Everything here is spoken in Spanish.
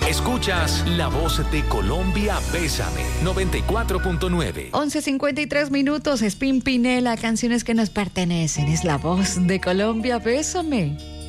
Escuchas La Voz de Colombia, Bésame, 94.9. 11:53 minutos, es Pimpinela, canciones que nos pertenecen. Es La Voz de Colombia, Bésame.